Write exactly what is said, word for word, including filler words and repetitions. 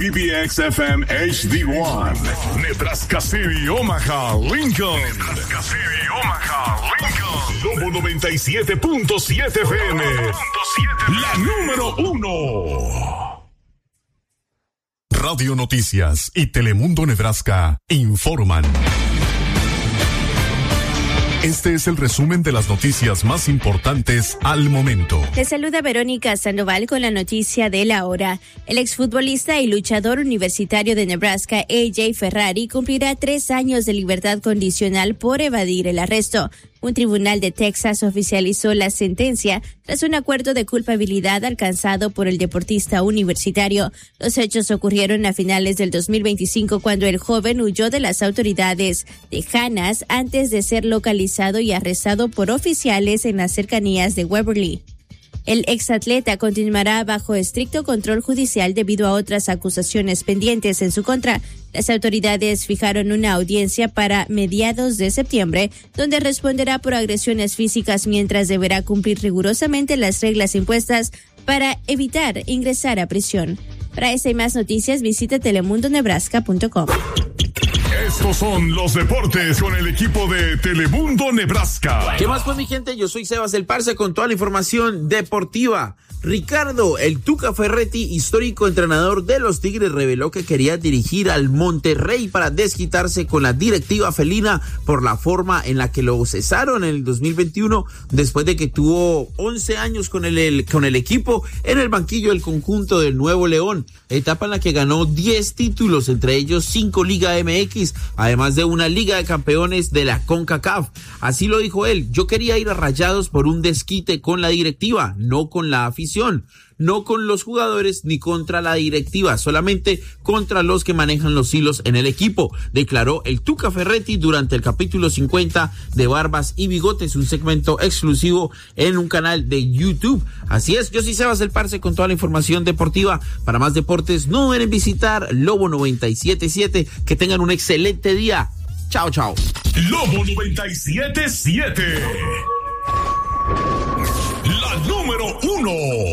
B B X F M H D uno, Nebraska City, Omaha, Lincoln. Nebraska City, Omaha, Lincoln. Lobo noventa y siete punto siete F M, la número uno. Radio Noticias y Telemundo Nebraska informan. Este es el resumen de las noticias más importantes al momento. Les saluda Verónica Sandoval con la noticia de la hora. El exfutbolista y luchador universitario de Nebraska, A J Ferrari, cumplirá tres años de libertad condicional por evadir el arresto. Un tribunal de Texas oficializó la sentencia tras un acuerdo de culpabilidad alcanzado por el deportista universitario. Los hechos ocurrieron a finales del dos mil veinticinco cuando el joven huyó de las autoridades tejanas antes de ser localizado y arrestado por oficiales en las cercanías de Waverly. El exatleta continuará bajo estricto control judicial debido a otras acusaciones pendientes en su contra. Las autoridades fijaron una audiencia para mediados de septiembre, donde responderá por agresiones físicas mientras deberá cumplir rigurosamente las reglas impuestas para evitar ingresar a prisión. Para esta y más noticias, visita telemundo nebraska punto com. Estos son los deportes con el equipo de Telemundo Nebraska. ¿Qué más pues, mi gente? Yo soy Sebas del Parse con toda la información deportiva. Ricardo El Tuca Ferretti, histórico entrenador de los Tigres, reveló que quería dirigir al Monterrey para desquitarse con la directiva felina por la forma en la que lo cesaron en el dos mil veintiuno, después de que tuvo once años con el, el, con el equipo en el banquillo del conjunto del Nuevo León, etapa en la que ganó diez títulos, entre ellos cinco Liga M X, además de una Liga de Campeones de la CONCACAF. Así lo dijo él: yo quería ir a Rayados por un desquite con la directiva, no con la afición, no con los jugadores ni contra la directiva, solamente contra los que manejan los hilos en el equipo, declaró el Tuca Ferretti durante el capítulo cincuenta de Barbas y Bigotes, un segmento exclusivo en un canal de YouTube. Así es, yo soy Sebas del Parse con toda la información deportiva. Para más deportes, no deben visitar Lobo noventa y siete punto siete. Que tengan un excelente día. Chao, chao. Lobo noventa y siete punto siete. La número uno.